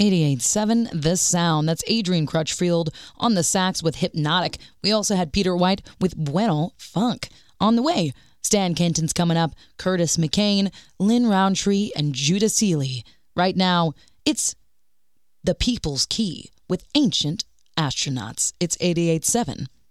88.7 The Sound. That's Adrian Crutchfield on the sax with Hypnotic. We also had Peter White with Bueno Funk. On the way, Stan Kenton's coming up, Curtis McCain, Lynn Roundtree, and Judah Seeley. Right now, it's The People's Key with Ancient Astronauts. It's 88.7